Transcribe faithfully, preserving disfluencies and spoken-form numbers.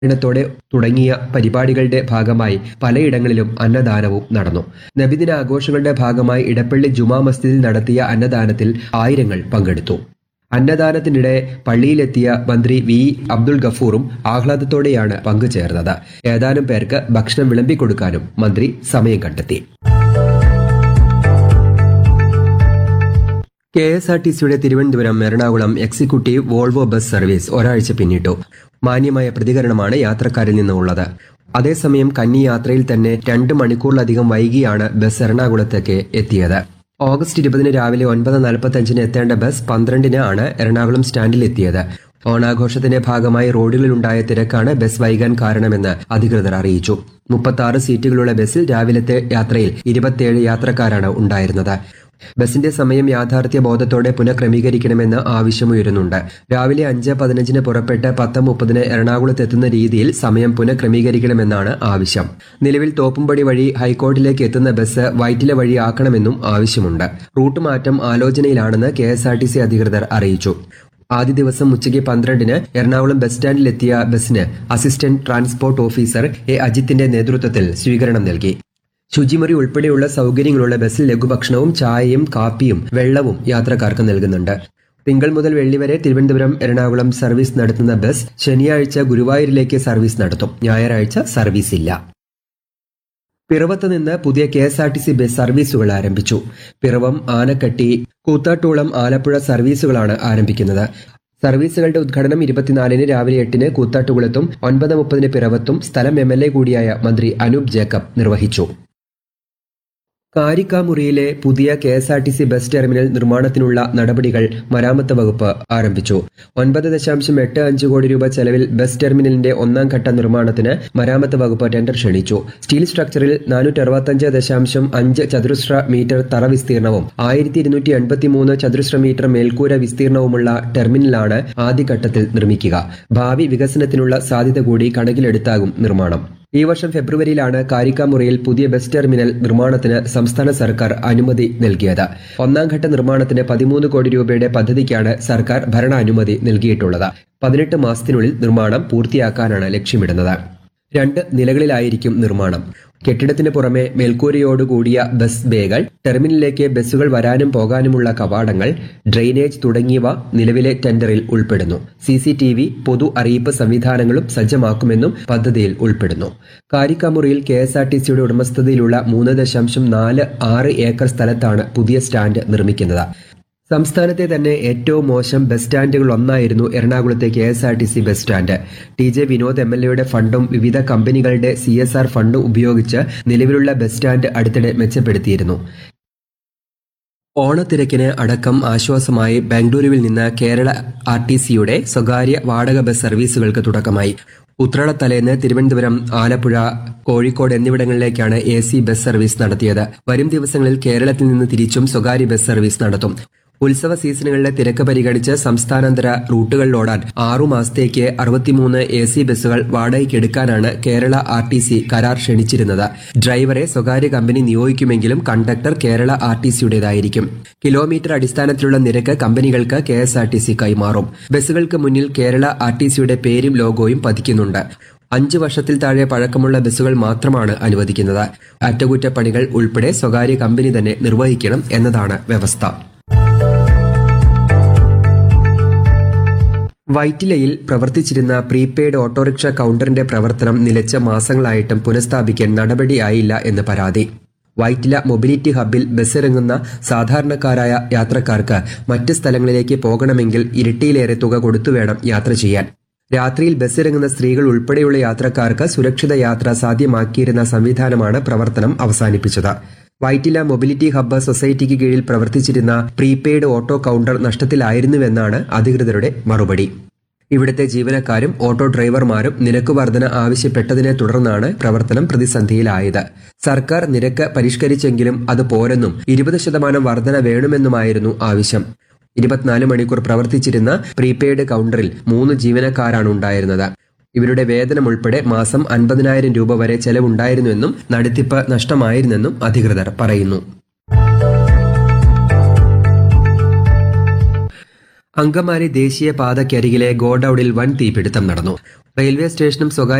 ത്തോടെ തുടങ്ങിയ പരിപാടികളുടെ ഭാഗമായി പലയിടങ്ങളിലും അന്നദാനവും നടന്നു. നബിദിന ആഘോഷങ്ങളുടെ ഭാഗമായി ഇടപ്പള്ളി ജുമാ മസ്ജിദിൽ നടത്തിയ അന്നദാനത്തിൽ ആയിരങ്ങൾ പങ്കെടുത്തു. അന്നദാനത്തിനിടെ പള്ളിയിലെത്തിയ മന്ത്രി വി അബ്ദുൾ ഗഫൂറും ആഹ്ലാദത്തോടെയാണ് പങ്കുചേർന്നത്. ഏതാനും പേർക്ക് ഭക്ഷണം വിളമ്പിക്കൊടുക്കാനും മന്ത്രി സമയം കണ്ടെത്തി. കെ എസ് ആർ ടി സിയുടെ Thiruvananthapuram Ernakulam executive Volvo bus service ഒരാഴ്ച പിന്നിട്ടു. മാന്യമായ പ്രതികരണമാണ് യാത്രക്കാരിൽ നിന്നുള്ളത്. അതേസമയം കന്നി യാത്രയിൽ തന്നെ രണ്ട് മണിക്കൂറിലധികം വൈകിയാണ് ബസ് എറണാകുളത്തേക്ക് എത്തിയത്. ഓഗസ്റ്റ് ഇരുപതിന് രാവിലെ ഒൻപത് നാൽപ്പത്തി അഞ്ചിന് എത്തേണ്ട ബസ് പന്ത്രണ്ടിന് ആണ് എറണാകുളം സ്റ്റാൻഡിൽ എത്തിയത്. ഓണാഘോഷത്തിന്റെ ഭാഗമായി റോഡുകളിലുണ്ടായ തിരക്കാണ് ബസ് വൈകാൻ കാരണമെന്ന് അധികൃതർ അറിയിച്ചു. മുപ്പത്തി ആറ് സീറ്റുകളുള്ള ബസ്സിൽ രാവിലത്തെ യാത്രയിൽ ഇരുപത്തിയേഴ് യാത്രക്കാരാണ് ഉണ്ടായിരുന്നത്. ബസിന്റെ സമയം യാഥാർത്ഥ്യ ബോധത്തോടെ പുനഃക്രമീകരിക്കണമെന്ന് ആവശ്യമുയരുന്നുണ്ട്. രാവിലെ അഞ്ച് പതിനഞ്ചിന് പുറപ്പെട്ട് പത്ത് മുപ്പതിന് എറണാകുളത്തെത്തുന്ന രീതിയിൽ സമയം പുനഃക്രമീകരിക്കണമെന്നാണ് ആവശ്യം. നിലവിൽ തോപ്പുംപടി വഴി ഹൈക്കോർട്ടിലേക്ക് എത്തുന്ന ബസ് വൈറ്റില വഴി ആക്കണമെന്നും ആവശ്യമുണ്ട്. റൂട്ട് മാറ്റം ആലോചനയിലാണെന്ന് K S R T C അധികൃതർ അറിയിച്ചു. ആദ്യ ദിവസം ഉച്ചയ്ക്ക് പന്ത്രണ്ടിന് എറണാകുളം ബസ് സ്റ്റാൻഡിലെത്തിയ ബസിന് അസിസ്റ്റന്റ് ട്രാൻസ്പോർട്ട് ഓഫീസർ എ അജിത്തിന്റെ നേതൃത്വത്തിൽ സ്വീകരണം നൽകി. ശുചിമുറി ഉൾപ്പെടെയുള്ള സൗകര്യങ്ങളുള്ള ബസ്സിൽ ലഘുഭക്ഷണവും ചായയും കാപ്പിയും വെള്ളവും യാത്രക്കാർക്ക് നൽകുന്നുണ്ട്. തിങ്കൾ മുതൽ വെള്ളി വരെ തിരുവനന്തപുരം എറണാകുളം സർവീസ് നടത്തുന്ന ബസ് ശനിയാഴ്ച ഗുരുവായൂരിലേക്ക് സർവീസ് നടത്തും. ഞായറാഴ്ച സർവീസ് ഇല്ല. പിറവത്ത് നിന്ന് പുതിയ K S R T C bus സർവീസുകൾ ആരംഭിച്ചു. പിറവം, ആനക്കട്ടി, കൂത്താട്ടോളം, ആലപ്പുഴ സർവീസുകളാണ് ആരംഭിക്കുന്നത്. സർവീസുകളുടെ ഉദ്ഘാടനം ഇരുപത്തിനാലിന് രാവിലെ എട്ടിന് കൂത്താട്ടുകുളത്തും ഒൻപത് മുപ്പതിന് പിറവത്തും സ്ഥലം എം എൽ എ കൂടിയായ മന്ത്രി അനൂപ് ജേക്കബ് നിർവഹിച്ചു. കാരിക്കാമുറിയിലെ പുതിയ K S R T C bus terminal നിർമ്മാണത്തിനുള്ള നടപടികൾ മരാമത്ത് വകുപ്പ് ആരംഭിച്ചു. ഒൻപത് ദശാംശം എട്ട് അഞ്ച് കോടി രൂപ ചെലവിൽ ബസ് ടെർമിനലിന്റെ ഒന്നാം ഘട്ട നിർമ്മാണത്തിന് മരാമത്ത് വകുപ്പ് ടെൻഡർ ക്ഷണിച്ചു. സ്റ്റീൽ സ്ട്രക്ചറിൽ നാനൂറ്റി അറുപത്തഞ്ച് ദശാംശം അഞ്ച് ചതുരശ്ര മീറ്റർ തറ വിസ്തീർണവും ആയിരത്തി ഇരുന്നൂറ്റി എൺപത്തി മൂന്ന് ചതുരശ്ര മീറ്റർ മേൽക്കൂര വിസ്തീർണവുമുള്ള ടെർമിനലാണ് ആദ്യഘട്ടത്തിൽ നിർമ്മിക്കുക. ഭാവി വികസനത്തിനുള്ള സാധ്യത കൂടി കണക്കിലെടുത്താകും നിർമ്മാണം. ഈ വർഷം ഫെബ്രുവരിയിലാണ് കാരിക്കാമുറിയിൽ പുതിയ ബസ് ടെർമിനൽ നിർമ്മാണത്തിന് സംസ്ഥാന സർക്കാർ അനുമതി നൽകിയത്. ഒന്നാം ഘട്ട നിർമ്മാണത്തിന് പതിമൂന്ന് കോടി രൂപയുടെ പദ്ധതിക്കാണ് സർക്കാർ ഭരണാനുമതി നൽകിയിട്ടുള്ളത്. പതിനെട്ട് മാസത്തിനുള്ളിൽ നിർമ്മാണം പൂർത്തിയാക്കാനാണ് ലക്ഷ്യമിടുന്നത്. രണ്ട് നിലകളിലായിരിക്കും നിർമ്മാണം. കെട്ടിടത്തിന് പുറമെ മേൽക്കൂരയോടുകൂടിയ ബസ് ബേകൾ, ടെർമിനലിലേക്ക് ബസ്സുകൾ വരാനും പോകാനുമുള്ള കവാടങ്ങൾ, ഡ്രെയിനേജ് തുടങ്ങിയവ നിലവിലെ ടെൻഡറിൽ ഉൾപ്പെടുന്നു. സി സി ടി വി, പൊതു അറിയിപ്പ് സംവിധാനങ്ങളും സജ്ജമാക്കുമെന്നും പദ്ധതിയിൽ ഉൾപ്പെടുന്നു. കാരിക്കാമുറിയിൽ കെ എസ് ആർ ടി സിയുടെ ഉടമസ്ഥതയിലുള്ള മൂന്ന് ദശാംശം നാല് ആറ് ഏക്കർ സ്ഥലത്താണ് പുതിയ സ്റ്റാൻഡ് നിർമ്മിക്കുന്നത്. സംസ്ഥാനത്തെ തന്നെ ഏറ്റവും മോശം ബസ് സ്റ്റാൻഡുകൾ ഒന്നായിരുന്നു എറണാകുളത്തെ K S R T C bus stand. T J Vinod M L എയുടെ ഫണ്ടും വിവിധ കമ്പനികളുടെ സി എസ് ആർ ഫണ്ടും ഉപയോഗിച്ച് നിലവിലുള്ള ബസ് സ്റ്റാൻഡ് അടുത്തിടെ മെച്ചപ്പെടുത്തിയിരുന്നു. ഓണത്തിരക്കിന് അടക്കം ആശ്വാസമായി ബംഗളൂരുവിൽ നിന്ന് കേരള ആർ ടി സിയുടെ സ്വകാര്യ വാടക ബസ് സർവീസുകൾക്ക് തുടക്കമായി. ഉത്രാടത്തലേന്ന് Thiruvananthapuram, Alappuzha, Kozhikode എന്നിവിടങ്ങളിലേക്കാണ് A C bus service നടത്തിയത്. വരും ദിവസങ്ങളിൽ കേരളത്തിൽ നിന്ന് തിരിച്ചും സ്വകാര്യ ബസ് സർവീസ് നടത്തും. ഉത്സവ സീസണുകളിലെ തിരക്ക് പരിഗണിച്ച് സംസ്ഥാനാന്തര റൂട്ടുകളിലോടാൻ ആറു മാസത്തേക്ക് അറുപത്തിമൂന്ന് എ സി ബസ്സുകൾ വാടകയ്ക്കെടുക്കാനാണ് കേരള ആർ ടി സി കരാർ ക്ഷണിച്ചിരുന്നത്. ഡ്രൈവറെ സ്വകാര്യ company നിയോഗിക്കുമെങ്കിലും conductor Kerala R T സിയുടേതായിരിക്കും. Kilometre അടിസ്ഥാനത്തിലുള്ള നിരക്ക് കമ്പനികൾക്ക് K S R T C കൈമാറും. ബസ്സുകൾക്ക് മുന്നിൽ കേരള ആർ ടി സിയുടെ പേരും ലോഗോയും പതിക്കുന്നുണ്ട്. അഞ്ചു വർഷത്തിൽ താഴെ പഴക്കമുള്ള ബസ്സുകൾ മാത്രമാണ് അനുവദിക്കുന്നത്. അറ്റകുറ്റപ്പണികൾ ഉൾപ്പെടെ സ്വകാര്യ കമ്പനി തന്നെ നിർവഹിക്കണം എന്നതാണ് വ്യവസ്ഥ. വൈറ്റിലയിൽ പ്രവർത്തിച്ചിരുന്ന പ്രീപെയ്ഡ് ഓട്ടോറിക്ഷ കൌണ്ടറിന്റെ പ്രവർത്തനം നിലച്ച മാസങ്ങളായിട്ടും പുനഃസ്ഥാപിക്കാൻ നടപടിയായില്ല എന്ന് പരാതി. വൈറ്റില മൊബിലിറ്റി ഹബ്ബിൽ ബസ്സിറങ്ങുന്ന സാധാരണക്കാരായ യാത്രക്കാർക്ക് മറ്റ് സ്ഥലങ്ങളിലേക്ക് പോകണമെങ്കിൽ ഇരട്ടിയിലേറെ തുക കൊടുത്തുവേണം യാത്ര ചെയ്യാൻ. രാത്രിയിൽ ബസ്സിറങ്ങുന്ന സ്ത്രീകൾ ഉൾപ്പെടെയുള്ള യാത്രക്കാർക്ക് സുരക്ഷിത യാത്ര സാധ്യമാക്കിയിരുന്ന സംവിധാനമാണ് പ്രവർത്തനം അവസാനിപ്പിച്ചത്. വൈറ്റില മൊബിലിറ്റി ഹബ്ബ് സൊസൈറ്റിക്ക് കീഴിൽ പ്രവർത്തിച്ചിരുന്ന പ്രീപെയ്ഡ് ഓട്ടോ കൌണ്ടർ നഷ്ടത്തിലായിരുന്നുവെന്നാണ് അധികൃതരുടെ മറുപടി. ഇവിടുത്തെ ജീവനക്കാരും ഓട്ടോ ഡ്രൈവർമാരും നിരക്ക് വർധന ആവശ്യപ്പെട്ടതിനെ തുടർന്നാണ് പ്രവർത്തനം പ്രതിസന്ധിയിലായത്. സർക്കാർ നിരക്ക് പരിഷ്കരിച്ചെങ്കിലും അത് പോരെന്നും ഇരുപത് ശതമാനം വർധന വേണമെന്നുമായിരുന്നു ആവശ്യം. ഇരുപത്തിനാല് മണിക്കൂർ പ്രവർത്തിച്ചിരുന്ന പ്രീപെയ്ഡ് കൌണ്ടറിൽ മൂന്ന് ജീവനക്കാരാണ് ഉണ്ടായിരുന്നത്. ഇവരുടെ വേതനം ഉൾപ്പെടെ മാസം അൻപതിനായിരം രൂപ വരെ ചെലവുണ്ടായിരുന്നുവെന്നും നടത്തിപ്പ് നഷ്ടമായിരുന്നെന്നും അധികൃതർ പറയുന്നു. അങ്കമാലി ദേശീയപാതയ്ക്കരികിലെ ഗോഡൌണിൽ വൻ തീപിടുത്തം നടന്നു. റെയിൽവേ സ്റ്റേഷനും സ്വകാര്യ